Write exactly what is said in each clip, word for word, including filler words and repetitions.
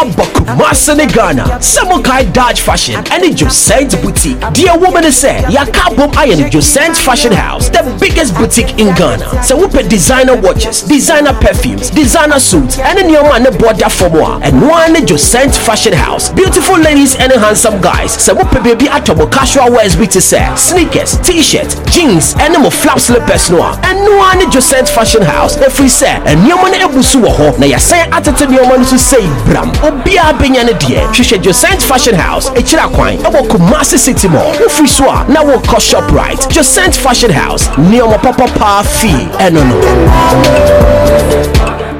Abaku Masane Ghana, Samukai Dodge Fashion, and the Josent Boutique. Dear woman is said, Yakabum Iron Josent Fashion House, the biggest boutique in Ghana. So we put designer watches, designer perfumes, designer suits, and a new man border for more. And one Josent Fashion House, beautiful ladies and handsome guys. So we put baby atomo casual wears with say sneakers, t-shirts, jeans, and more flap slippers noir. And one Josent Fashion House, if we say, and new man ebusu ho, na ya say atete new man to say bram, obia benyane die. She said Josent Fashion House, a chira kwine, abo Kumasi City Mall. If we saw, now we'll call shop right. Josent Fashion House, near my papa pa fee, and no no.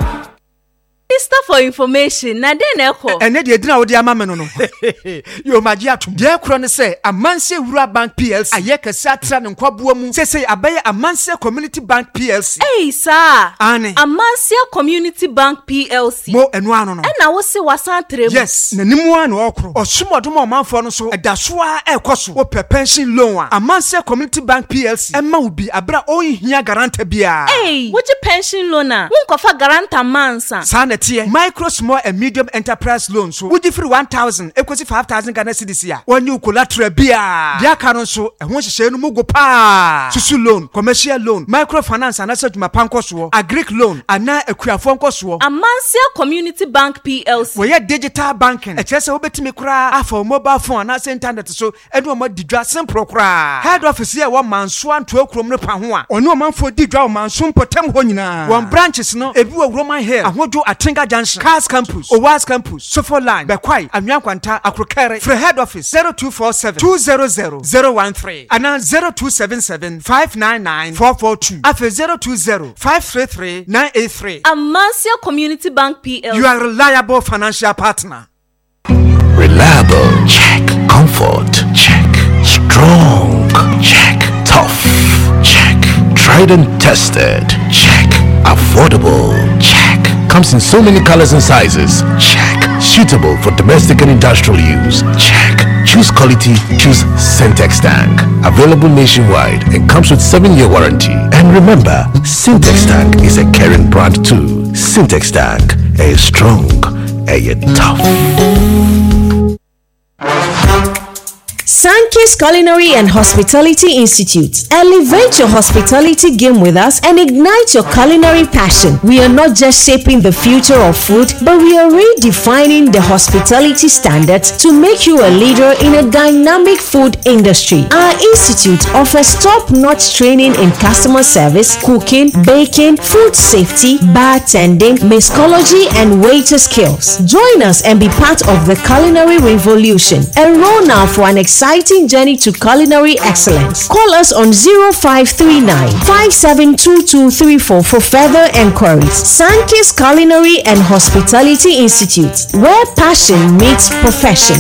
Stuff for information na den echo ene de edina wo de ama me no no yo magia atum de ekro ne say Amanse Wura Bank P L C ayeka satra ne nkwaboa mu sesey abaye Amanse Community Bank P L C eh sir ane Amanse Community Bank P L C mo eno ano no na wo se wasan tremu yes nanimu an okro osumodom omanfo no so edaso a ekoso wo pension loan a Amanse Community Bank P L C emma wo bi abra o hia guarantor bia eh wo pension loan a wo nkofa guarantor mansa sana micro, small and medium enterprise loans. So would you free one thousand, equals five thousand Ghana cedis here. When you collateral beer, dear canon so, and once you say no mugo pa, susu loan, commercial loan, microfinance, and answer to my panko, a Greek loan, and now a queer phone cost. Amanse Community Bank P L C. We are digital banking. A chess over to me cry for mobile phone, and I send internet so, and one more didra simple cry. Head office here, one man swan to a chrome panua, or no man for didra man soon potem honina. One branches no, a blue Roman hair, and what do a tinker Junction, Cars Campus, Owas Campus, Sofo Line, Bekwai, Amyankwanta, Akrokere, for head office zero two four seven, two zero zero, zero one three, and now zero two seven seven, five nine nine, four four two, after zero two zero, five three three, nine eight three. Amanse Community Bank P L C. You are a reliable financial partner. Reliable, check. Comfort, check. Strong, check. Tough, check. Tried and tested, check. Affordable, check. Comes in so many colors and sizes. Check. Suitable for domestic and industrial use. Check. Choose quality, choose Syntex Tank. Available nationwide and comes with seven year warranty. And remember, Syntex Tank is a caring brand too. Syntex Tank, a strong, a tough. Sankey's Culinary and Hospitality Institute. Elevate your hospitality game with us and ignite your culinary passion. We are not just shaping the future of food, but we are redefining the hospitality standards to make you a leader in a dynamic food industry. Our institute offers top-notch training in customer service, cooking, baking, food safety, bartending, mixology, and waiter skills. Join us and be part of the culinary revolution. Enroll now for an exciting journey to culinary excellence. Call us on zero five three nine, five seven two two three four for further enquiries. Sankey's Culinary and Hospitality Institute, where passion meets profession.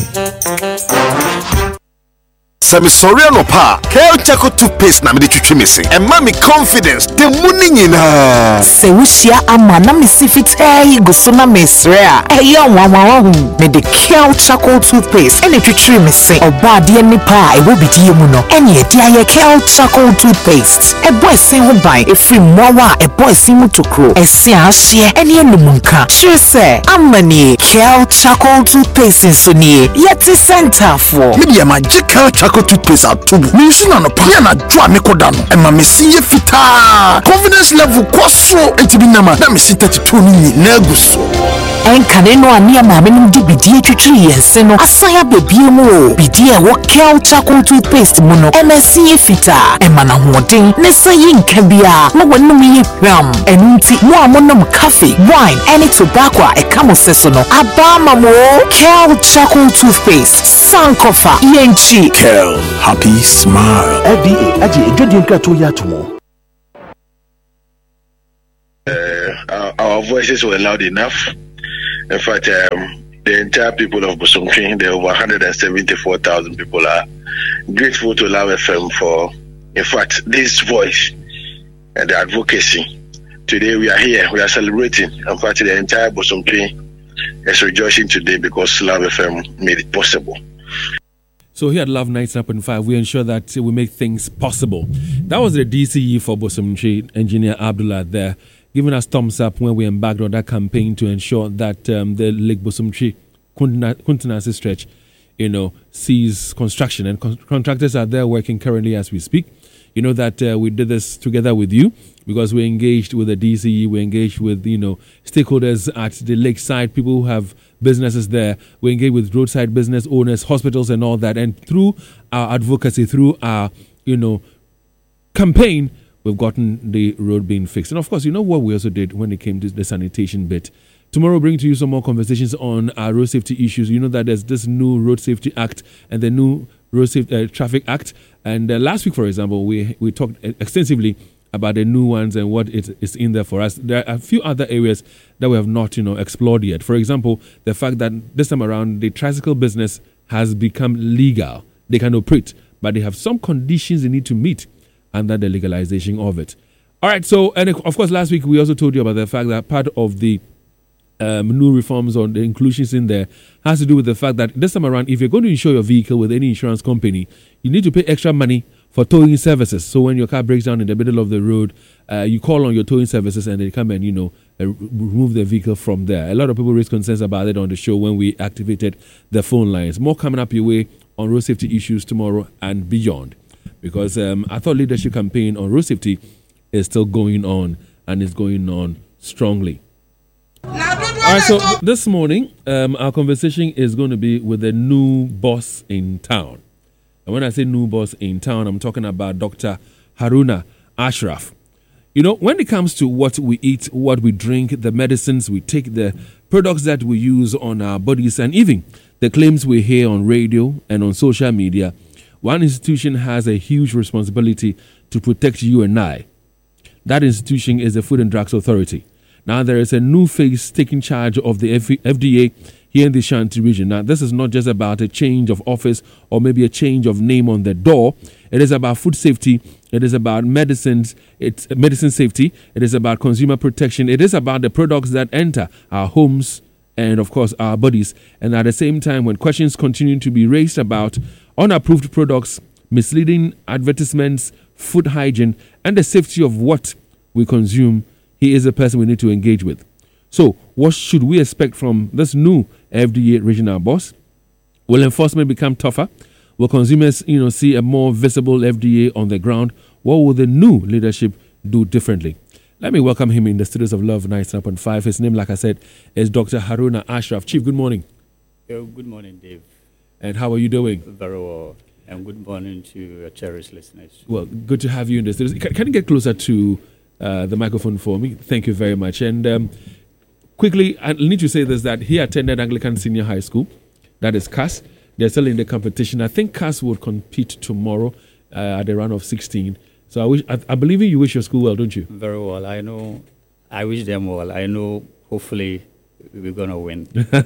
Sami sorry no pa. Kel Chaco toothpaste na me de twetwe me se. E ma me confidence. The money nyina. Se wushia ama na me si fitai go so na me sre a. E yo wanwa hu. Me de Kel Chaco toothpaste. E ne twetwe me se. Oba de ni pa e wo bidie mu no. E ne de aye Kel Chaco toothpaste. E boy sin ho ban. E free mowa e boy sin mu tokro. E si ahye. E ne numunka. Sure se. Amani Kel Chaco toothpaste so ni. Yeti center for. Me de ma Kel Chaco toothpaste atubu. Me si na no pa na dwa me koda no. E ma me si ye fita. Confidence level kwaso entibi na ma. Na me si thirty-two ni na aguso. Enkane no ania ma me nim di bidie twetwe yense no. Asaya bebie mu. Bidie wo Kel Chaco toothpaste mu no. E ma si ye fita. E ma na hoden. Ne sayi nka bia. Na wonum ye hwam. Enunti mo amonom cafe, wine, any tobacco e kamo seso no. Aba ma mo Kel Chaco toothpaste. Sankofa yenchi. Kel, happy smile. F D A aji edwedin krato ya tomo. Uh, our voices were loud enough. In fact, um, the entire people of Bosomtwi, there are over one hundred seventy-four thousand people, are grateful to Love F M for, in fact, this voice and the advocacy. Today we are here, we are celebrating. In fact, the entire Bosomtwi is rejoicing today because Love F M made it possible. So here at Love ninety-nine point five, we ensure that we make things possible. That was the D C E for Bosomtwi, Engineer Abdullah there, giving us thumbs up when we embarked on that campaign to ensure that um, the Lake Bosomtwi Kuntanase stretch, you know, sees construction, and con- contractors are there working currently as we speak. You know that uh, we did this together with you because we engaged with the D C E, we engaged with, you know, stakeholders at the lakeside, people who have businesses there. We engaged with roadside business owners, hospitals and all that. And through our advocacy, through our, you know, campaign, we've gotten the road being fixed. And of course, you know what we also did when it came to the sanitation bit. Tomorrow we'll bring to you some more conversations on our road safety issues. You know that there's this new Road Safety Act and the new Road Safety uh, Traffic Act. And uh, last week, for example, we we talked extensively about the new ones and what it is in there for us. There are a few other areas that we have not, you know, explored yet. For example, the fact that this time around the tricycle business has become legal. They can operate, but they have some conditions they need to meet under the legalization of it. All right. So, and of course, last week we also told you about the fact that part of the Um, new reforms or the inclusions in there has to do with the fact that this time around, if you're going to insure your vehicle with any insurance company, you need to pay extra money for towing services. So when your car breaks down in the middle of the road, uh, you call on your towing services and they come and, you know, uh, remove the vehicle from there. A lot of people raised concerns about it on the show when we activated the phone lines. More coming up your way on road safety issues tomorrow and beyond. Because um, I thought leadership campaign on road safety is still going on and is going on strongly. All right, so this morning, um, our conversation is going to be with the new boss in town. And when I say new boss in town, I'm talking about Doctor Haruna Ashraf. You know, when it comes to what we eat, what we drink, the medicines we take, the products that we use on our bodies, and even the claims we hear on radio and on social media, one institution has a huge responsibility to protect you and I. That institution is the Food and Drugs Authority. Now, there is a new face taking charge of the F D A here in the Ashanti region. Now, this is not just about a change of office or maybe a change of name on the door. It is about food safety. It is about medicines. It's medicine safety. It is about consumer protection. It is about the products that enter our homes and, of course, our bodies. And at the same time, when questions continue to be raised about unapproved products, misleading advertisements, food hygiene, and the safety of what we consume, he is a person we need to engage with. So, what should we expect from this new F D A regional boss? Will enforcement become tougher? Will consumers, you know, see a more visible F D A on the ground? What will the new leadership do differently? Let me welcome him in the studios of Love ninety-nine point five. His name, like I said, is Doctor Haruna Ashraf. Chief, good morning. Oh, good morning, Dave. And how are you doing? Very well. And good morning to your cherished listeners. Well, good to have you in the studios. Can, can you get closer to Uh, the microphone for me? Thank you very much. And um, quickly, I need to say this, that he attended Anglican Senior High School. That is C A S. They're still in the competition. I think C A S would compete tomorrow uh, at the round of sixteen. So I wish, I, I believe you wish your school well, don't you? Very well. I know. I wish them well. I know. Hopefully, we're gonna win.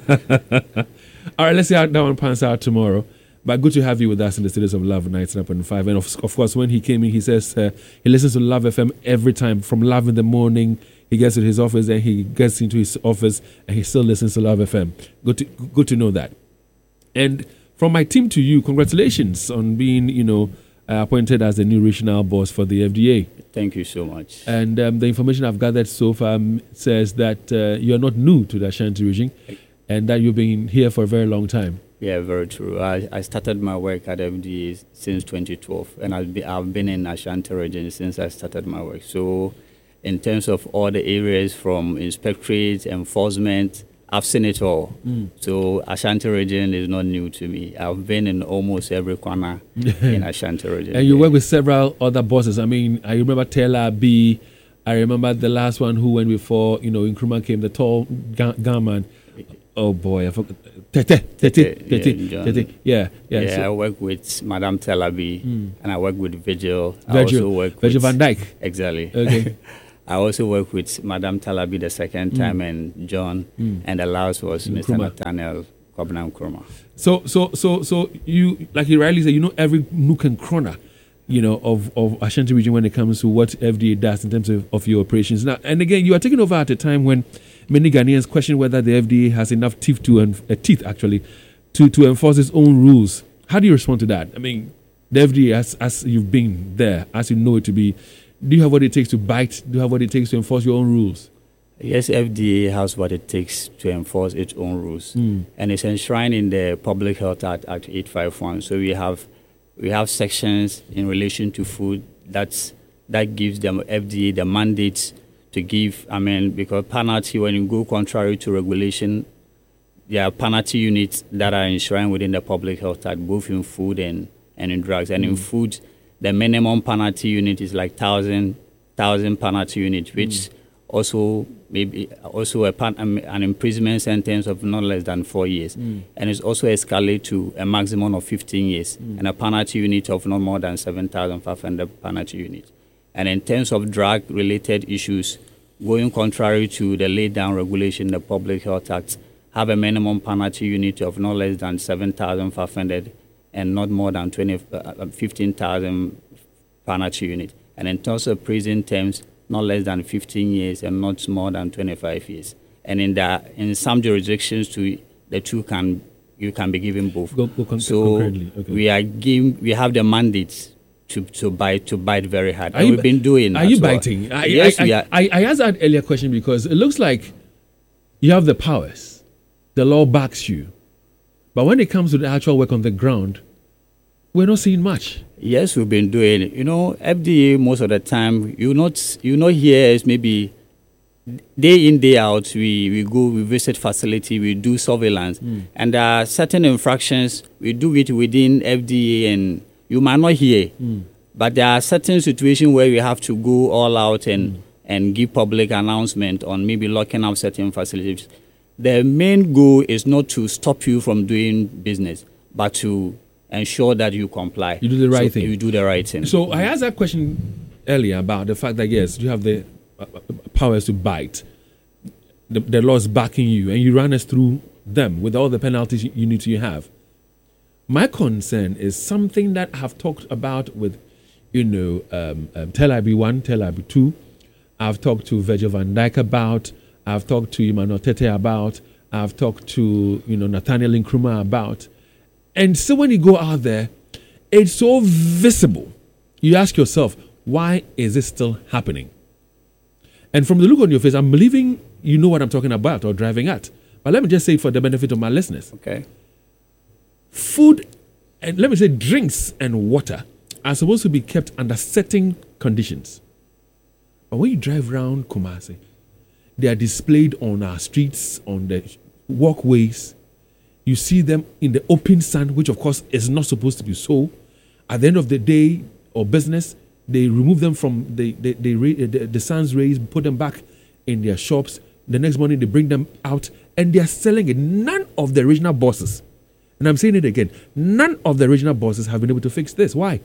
All right. Let's see how that one pans out tomorrow. But good to have you with us in the studios of Love ninety-nine point five. And of, of course, when he came in, he says uh, he listens to Love F M every time. From Love in the morning, he gets to his office, and he gets into his office, and he still listens to Love F M. Good to good to know that. And from my team to you, congratulations on being, you know, uh, appointed as the new regional boss for the F D A. Thank you so much. And um, the information I've gathered so far says that uh, you're not new to the Ashanti region, and that you've been here for a very long time. Yeah, very true. I, I started my work at F D A since twenty twelve, and I've been, I've been in Ashanti region since I started my work. So in terms of all the areas from inspectorate, enforcement, I've seen it all. Mm. So Ashanti region is not new to me. I've been in almost every corner in Ashanti region. And you yeah. work with several other bosses. I mean, I remember Taylor B. I remember the last one who went before, you know, Nkrumah came, the tall gunman. Oh boy, I forgot. Tete, Tete, Tete, Tete. Yeah, yeah. Yeah, so, I work with Madame Telabi, mm. and I work with Vigil. Virgil, I also work Virgil with, van Dijk. Exactly. Okay. I also work with Madame Telabi the second mm. time, and John, mm. and the last was Mister Nkrumah. Nathaniel Kobna Nkrumah. So, so, so, so you, like you rightly said, you know every nook and corner, you know, of, of Ashanti region when it comes to what F D A does in terms of, of your operations. Now, and again, you are taking over at a time when many Ghanaians question whether the F D A has enough teeth to uh, teeth actually to, to enforce its own rules. How do you respond to that? I mean, the F D A, as, as you've been there, as you know it to be, do you have what it takes to bite? Do you have what it takes to enforce your own rules? Yes, F D A has what it takes to enforce its own rules, Mm. and it's enshrined in the Public Health Act, Act eight fifty-one. So we have we have sections in relation to food that's that gives them F D A the mandate to give. I mean, because penalty when you go contrary to regulation, there are penalty units that are enshrined within the Public Health Act, both in food and, and in drugs. And mm. in food, the minimum penalty unit is like thousand thousand penalty unit, which mm. also maybe also a pan, an imprisonment sentence of not less than four years, mm. and it's also escalated to a maximum of fifteen years, mm. and a penalty unit of not more than seven thousand five hundred penalty unit. And in terms of drug-related issues, going contrary to the laid down regulation, the Public Health Act have a minimum penalty unit of not less than seven thousand five hundred and not more than twenty, uh, fifteen thousand penalty unit. And in terms of prison terms, not less than fifteen years and not more than twenty-five years. And in the in some jurisdictions, too, the two can you can be given both. Go, go con- so okay. we are given, we have the mandate to to bite to bite very hard. Are and you, we've been doing. Are you well. biting? I, yes, I, we I, are. I, I asked that earlier question because it looks like you have the powers. The law backs you, but when it comes to the actual work on the ground, we're not seeing much. Yes, we've been doing it. You know, F D A most of the time, you not you not hear is maybe day in, day out, we, we go, we visit facility, we do surveillance. Mm. And there are certain infractions, we do it within F D A and you might not hear. Mm. But there are certain situations where we have to go all out and, mm. and give public announcement on maybe locking up certain facilities. The main goal is not to stop you from doing business, but to ensure that you comply. You do the right so thing. You do the right thing. So I asked that question earlier about the fact that, yes, you have the uh, powers to bite. The, the law is backing you, and you run us through them with all the penalties you, you need to have. My concern is something that I have talked about with, you know, um, um, Tel Aviv one, Tel Aviv two. I've talked to Virgil van Dijk about. I've talked to Emmanuel Tete about. I've talked to, you know, Nathaniel Nkrumah about. And so when you go out there, it's so visible. You ask yourself, why is this still happening? And from the look on your face, I'm believing you know what I'm talking about or driving at. But let me just say for the benefit of my listeners. Okay. Food, and let me say drinks and water are supposed to be kept under certain conditions. But when you drive around Kumasi, they are displayed on our streets, on the walkways. You see them in the open sun, which of course is not supposed to be so. At the end of the day or business, they remove them from the the, the, the, the sun's rays, put them back in their shops. The next morning they bring them out and they are selling it. None of the original bosses, and I'm saying it again, none of the original bosses have been able to fix this. Why?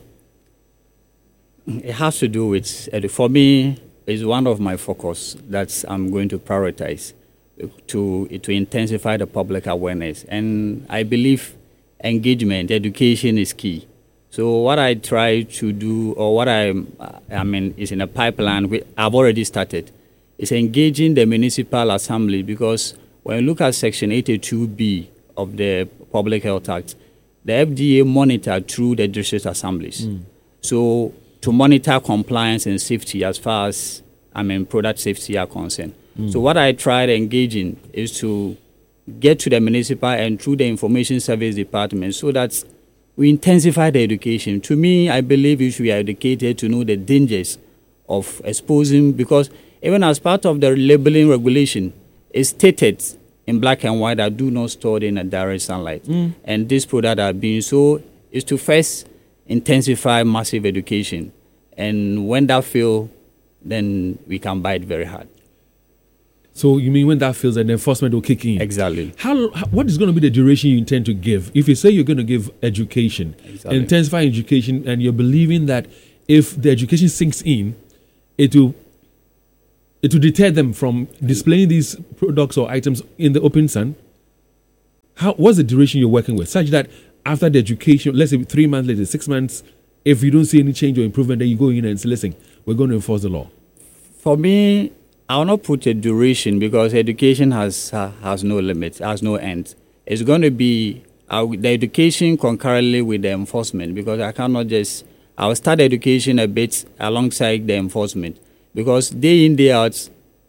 It has to do with, uh, for me, it's one of my focus that I'm going to prioritize to to intensify the public awareness. And I believe engagement, education is key. So what I try to do, or what I I mean, is in a pipeline, which I've already started, is engaging the municipal assembly, because when you look at Section eighty-two B of the Public Health Act, the F D A monitor through the district assemblies. Mm. So to monitor compliance and safety as far as, I mean, product safety are concerned. Mm. So what I tried engaging is to get to the municipal and through the information service department so that we intensify the education. To me, I believe we should be educated to know the dangers of exposing, because even as part of the labeling regulation, it's stated in black and white that do not store in a direct sunlight. Mm. And this product are being so is to first intensify massive education. And when that fails, then we can bite very hard. So you mean when that fails, then the enforcement will kick in? Exactly. How, how what is going to be the duration you intend to give? If you say you're going to give education, exactly. intensify education, and you're believing that if the education sinks in, it will it will deter them from displaying these products or items in the open sun. How what's the duration you're working with, such that after the education, let's say three months later, six months, if you don't see any change or improvement, then you go in and say, listen, we're going to enforce the law? For me, I will not put a duration, because education has uh, has no limit, has no end. It's going to be uh, the education concurrently with the enforcement, because I cannot just, I will start education a bit alongside the enforcement, because day in, day out,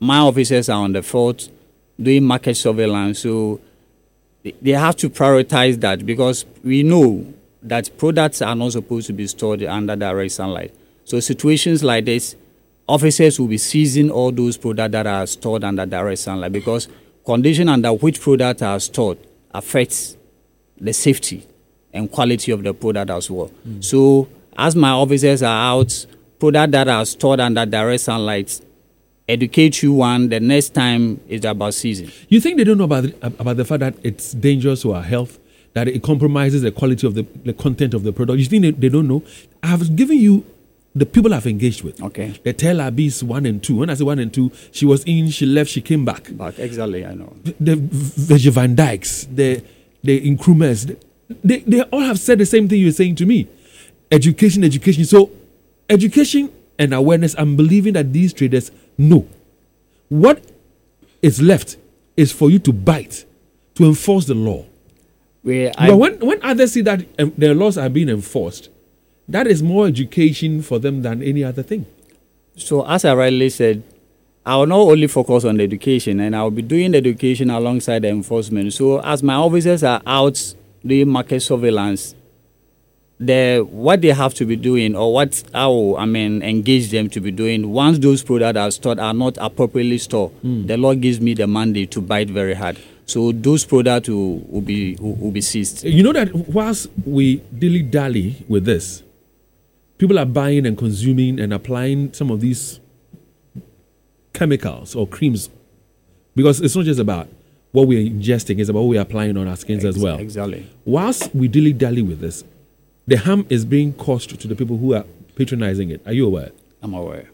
my officers are on the field doing market surveillance. So they have to prioritize that because we know that products are not supposed to be stored under direct sunlight. So situations like this, officers will be seizing all those products that are stored under direct sunlight because condition under which products are stored affects the safety and quality of the product as well. Mm. So as my officers are out, products that are stored under direct sunlight, educate you one, the next time is about season. You think they don't know about the, about the fact that it's dangerous to our health, that it compromises the quality of the, the content of the product? You think they, they don't know? I have given you the people I've engaged with. Okay. The Tel Abyss one and two. When I say one and two, she was in, she left, she came back. Back, exactly, I know. The, the Virgil van Dijks, the, the Nkrumahs, they, they all have said the same thing you're saying to me. Education, education. So education and awareness, I'm believing that these traders know. What is left is for you to bite, to enforce the law. Where but when, when others see that um, their laws are being enforced, that is more education for them than any other thing. So as I rightly said, I will not only focus on the education, and I will be doing the education alongside the enforcement. So as my officers are out doing market surveillance, the what they have to be doing, or what I will, I mean, engage them to be doing, once those products are stored are not appropriately stored, mm. the law gives me the mandate to bite very hard. So those products will, will be will, will be seized. You know that whilst we dilly-dally with this, people are buying and consuming and applying some of these chemicals or creams, because it's not just about what we're ingesting, it's about what we're applying on our skins Ex- as well. Exactly. Whilst we dilly-dally with this, the harm is being caused to the people who are patronizing it. Are you aware? I'm aware.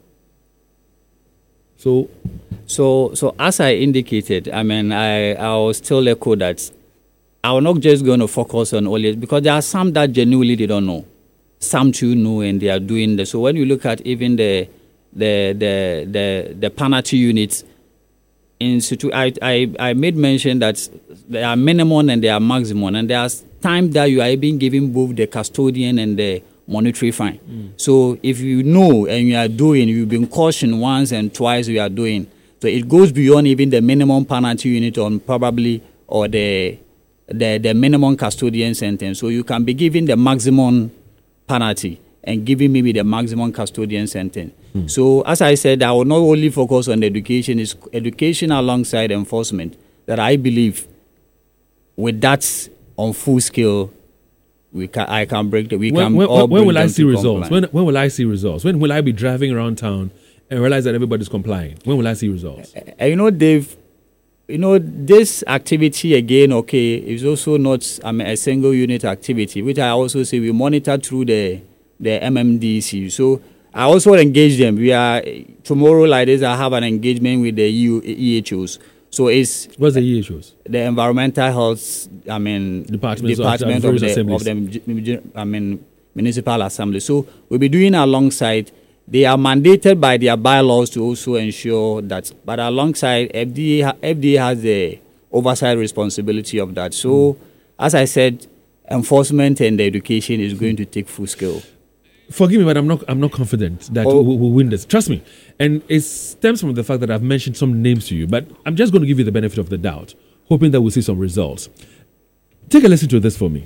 So, so, so as I indicated, I mean, I I will still echo that I will not just going to focus on all it, because there are some that genuinely they don't know. Some too know and they are doing this. So when you look at even the the the the, the penalty units, in situ- I, I I made mention that there are minimum and there are maximum, and there are times that you are even giving both the custodian and the monetary fine. Mm. So if you know and you are doing, you've been cautioned once and twice you are doing. So it goes beyond even the minimum penalty unit on probably or the the the minimum custodian sentence. So you can be given the maximum penalty and giving maybe the maximum custodian sentence. Mm. So as I said, I will not only focus on education, it's education alongside enforcement that I believe with that on full scale we can I can break the we when, can when, all when bring will I them see to results? When compliance. when will I see results? When will I be driving around town and realize that everybody's complying? When will I see results? Uh, you know, Dave, you know, this activity again, okay, is also not I mean, a single unit activity, which I also say we monitor through the the M M D C. So I also engage them. We are tomorrow like this. I have an engagement with the E H Os. So it's what's the E H Os? The environmental health. I mean, Department, department of, of, the, of the I mean municipal assembly. So we'll be doing alongside. They are mandated by their bylaws to also ensure that. But alongside, F D A, F D A has the oversight responsibility of that. So mm. as I said, enforcement and the education is going to take full scale. Forgive me, but I'm not I'm not confident that oh. we'll, we'll win this. Trust me. And it stems from the fact that I've mentioned some names to you, but I'm just going to give you the benefit of the doubt, hoping that we'll see some results. Take a listen to this for me.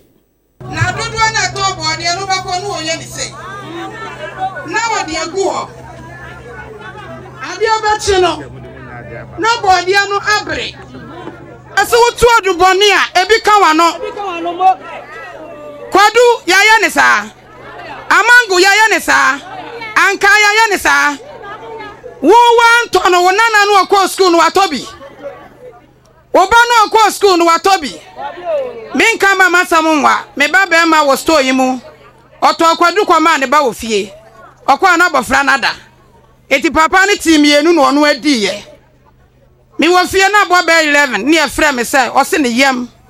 Amangu ya yanisa, anka ya yanisa. Wo wan tono wonana no akọ school no atobi. Oba no akọ school no atobi. Minka mama samunwa, me ba be ma wo store yi mu. Oto akwadu kwa ma ne ba wo fie. Okwa na bofra nada. Eti papa ne team yenu no ono adi ye. Me wo fie na bo be eleven, ne e frɛ me say, o se ne yam.